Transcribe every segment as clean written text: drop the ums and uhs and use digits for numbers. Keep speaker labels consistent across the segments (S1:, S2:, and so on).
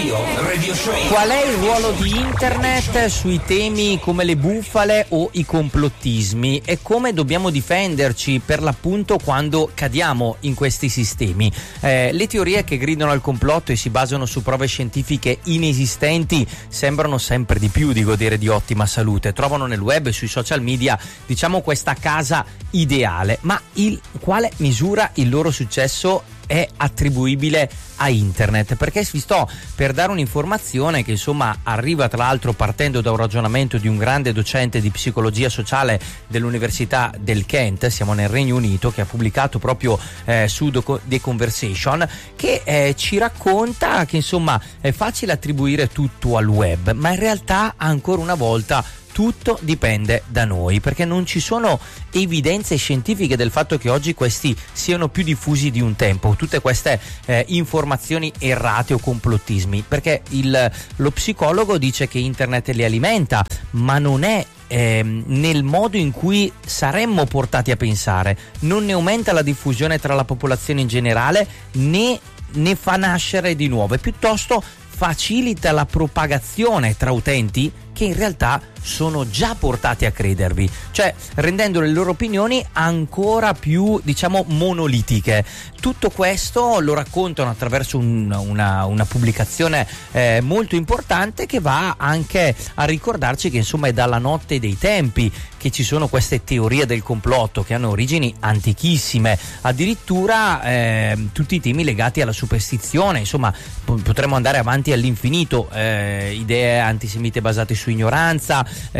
S1: Rio Radio Show.
S2: Qual è il ruolo di internet sui temi come le bufale o i complottismi e come dobbiamo difenderci per l'appunto quando cadiamo in questi sistemi? Le teorie che gridano al complotto e si basano su prove scientifiche inesistenti sembrano sempre di più di godere di ottima salute. Trovano nel web e sui social media, diciamo, questa casa ideale, ma quale misura il loro successo è attribuibile a internet? Perché vi sto per dare un'informazione che insomma arriva tra l'altro partendo da un ragionamento di un grande docente di psicologia sociale dell'Università del Kent, siamo nel Regno Unito, che ha pubblicato proprio su The Conversation, che ci racconta che insomma è facile attribuire tutto al web, ma in realtà ancora una volta tutto dipende da noi, perché non ci sono evidenze scientifiche del fatto che oggi questi siano più diffusi di un tempo, tutte queste informazioni errate o complottismi, perché lo psicologo dice che internet li alimenta, ma non è nel modo in cui saremmo portati a pensare, non ne aumenta la diffusione tra la popolazione in generale, né ne fa nascere di nuove, piuttosto facilita la propagazione tra utenti che in realtà sono già portati a credervi, cioè rendendo le loro opinioni ancora più, diciamo, monolitiche. Tutto questo lo raccontano attraverso una pubblicazione molto importante, che va anche a ricordarci che insomma è dalla notte dei tempi che ci sono queste teorie del complotto che hanno origini antichissime, addirittura tutti i temi legati alla superstizione, insomma potremmo andare avanti all'infinito, idee antisemite basate su ignoranza,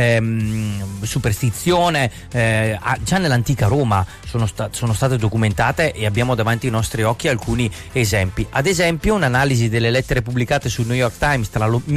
S2: superstizione, già nell'antica Roma sono state documentate e abbiamo davanti ai nostri occhi alcuni esempi. Ad esempio, un'analisi delle lettere pubblicate sul New York Times tra il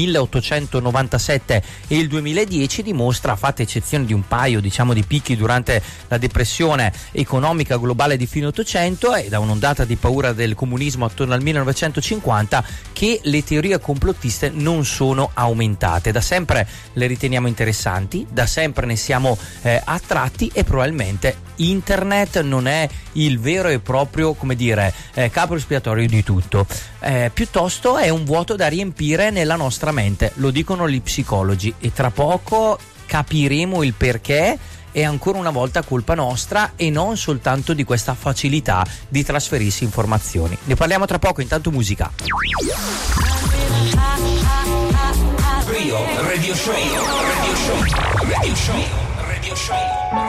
S2: 1897 e il 2010 dimostra, fatta eccezione di un paio, diciamo, di picchi durante la depressione economica globale di fine Ottocento e da un'ondata di paura del comunismo attorno al 1950, che le teorie complottiste non sono aumentate. Da sempre le riteniamo interessanti, da sempre ne siamo attratti, e probabilmente internet non è il vero e proprio, come dire, capo espiatorio di tutto, piuttosto è un vuoto da riempire nella nostra mente, lo dicono gli psicologi, e tra poco capiremo il perché è ancora una volta colpa nostra e non soltanto di questa facilità di trasferirsi informazioni. Ne parliamo tra poco, intanto musica.
S1: Rio Radio Show. Radio Show. Radio Show. Radio Show.